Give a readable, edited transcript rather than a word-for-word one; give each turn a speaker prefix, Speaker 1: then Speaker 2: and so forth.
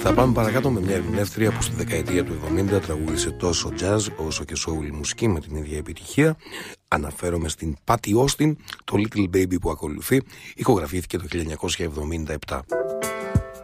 Speaker 1: Θα πάμε παρακάτω με μια ερμηνεύτρια που στη δεκαετία του 70 τραγούδισε τόσο jazz όσο και soul μουσική με την ίδια επιτυχία. Αναφέρομαι στην Patty Austin. Το Little Baby που ακολουθεί ηχογραφήθηκε το 1977.